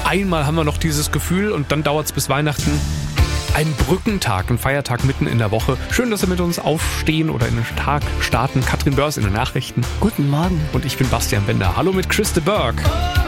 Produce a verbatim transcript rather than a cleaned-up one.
einmal haben wir noch dieses Gefühl und dann dauert es bis Weihnachten. Ein Brückentag, ein Feiertag mitten in der Woche. Schön, dass Sie mit uns aufstehen oder in den Tag starten. Katrin Börs in den Nachrichten. Guten Morgen. Und ich bin Bastian Bender. Hallo mit Chris de Burgh.